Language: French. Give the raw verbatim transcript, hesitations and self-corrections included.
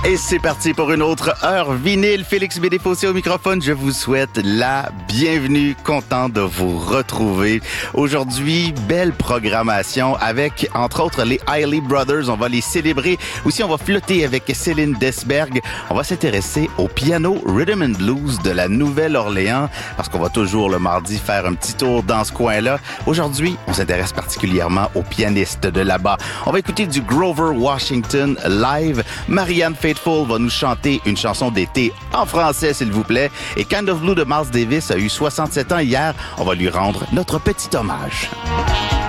Et c'est parti pour une autre heure vinyle. Félix Bédéfossé au microphone. Je vous souhaite la bienvenue. Content de vous retrouver. Aujourd'hui, belle programmation avec, entre autres, les Isley Brothers. On va les célébrer. Aussi, on va flotter avec Céline Desberg. On va s'intéresser au piano Rhythm and Blues de la Nouvelle-Orléans parce qu'on va toujours le mardi faire un petit tour dans ce coin-là. Aujourd'hui, on s'intéresse particulièrement aux pianistes de là-bas. On va écouter du Grover Washington live. Marianne Faithfull va nous chanter une chanson d'été en français, s'il vous plaît. Et Kind of Blue de Miles Davis a eu soixante-sept ans hier. On va lui rendre notre petit hommage.